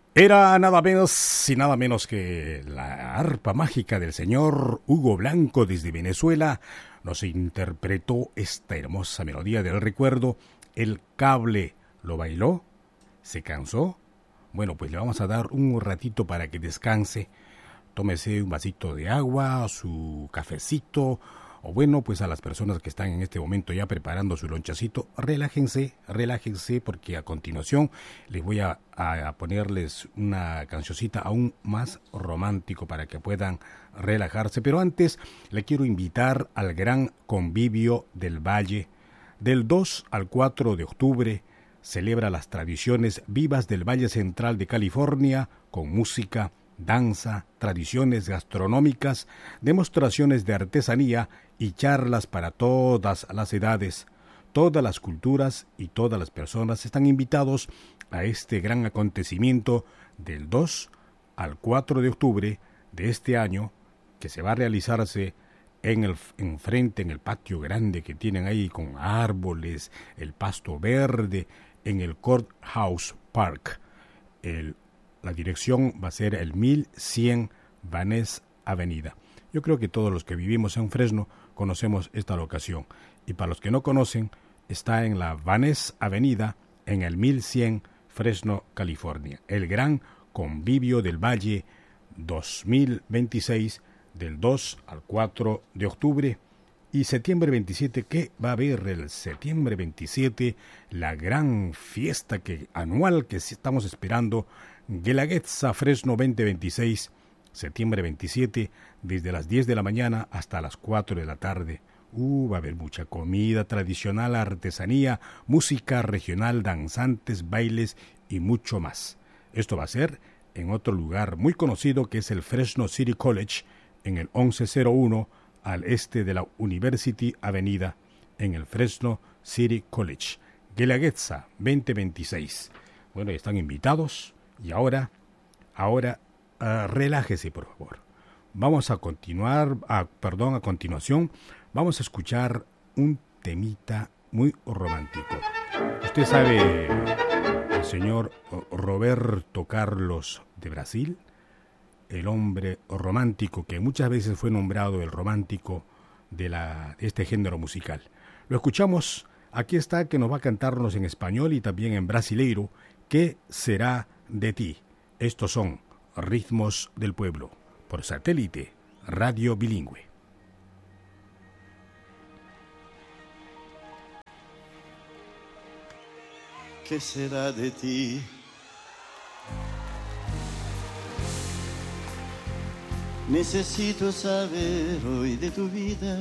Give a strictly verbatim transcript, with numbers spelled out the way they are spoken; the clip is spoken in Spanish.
Era nada menos y nada menos que la arpa mágica del señor Hugo Blanco desde Venezuela. Nos interpretó esta hermosa melodía del recuerdo. El cable lo bailó, se cansó. Bueno, pues le vamos a dar un ratito para que descanse. Tómese un vasito de agua, su cafecito, o bueno, pues a las personas que están en este momento ya preparando su lonchacito, relájense, relájense, porque a continuación les voy a, a ponerles una cancioncita aún más romántico para que puedan relajarse. Pero antes le quiero invitar al gran convivio del Valle. Del dos al cuatro de octubre celebra las tradiciones vivas del Valle Central de California con música, danza, tradiciones gastronómicas, demostraciones de artesanía y charlas para todas las edades. Todas las culturas y todas las personas están invitados a este gran acontecimiento del dos al cuatro de octubre de este año, que se va a realizarse en el enfrente, en el patio grande que tienen ahí con árboles, el pasto verde, en el Courthouse Park. El La dirección va a ser el mil cien Van Ness Avenida. Yo creo que todos los que vivimos en Fresno conocemos esta locación. Y para los que no conocen, está en la Van Ness Avenida, en el mil cien Fresno, California. El gran convivio del Valle dos mil veintiséis, del dos al cuatro de octubre. Y septiembre veintisiete, ¿qué va a haber el septiembre veintisiete? La gran fiesta que, anual que estamos esperando, Guelaguetza Fresno veinte veintiséis, septiembre veintisiete, desde las diez de la mañana hasta las cuatro de la tarde. Uh, va a haber mucha comida tradicional, artesanía, música regional, danzantes, bailes y mucho más. Esto va a ser en otro lugar muy conocido que es el Fresno City College, en el once cero uno al este de la University Avenida, en el Fresno City College. Guelaguetza veinte veintiséis. Bueno, están invitados. Y ahora, ahora, uh, relájese, por favor. Vamos a continuar, a, perdón, a continuación, vamos a escuchar un temita muy romántico. Usted sabe, el señor Roberto Carlos de Brasil, el hombre romántico que muchas veces fue nombrado el romántico de, la, de este género musical. Lo escuchamos, aquí está, que nos va a cantarnos en español y también en brasileiro, ¿Qué será de ti? Estos son Ritmos del Pueblo, por satélite, radio bilingüe. ¿Qué será de ti? Necesito saber hoy de tu vida.